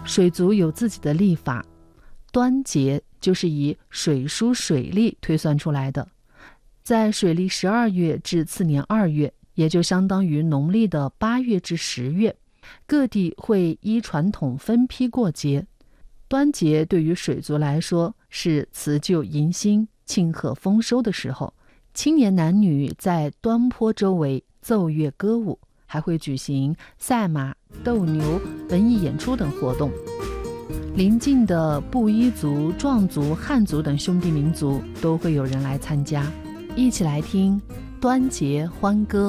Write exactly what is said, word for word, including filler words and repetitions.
水族有自己的历法，端节就是以水书水历推算出来的，在水历十二月至次年二月，也就相当于农历的八月至十月，各地会依传统分批过节。端节对于水族来说是辞旧迎新、庆贺丰收的时候，青年男女在端坡周围奏乐歌舞，还会举行赛马、斗牛、文艺演出等活动。邻近的布依族、壮族、汉族等兄弟民族都会有人来参加，一起来听端节欢歌。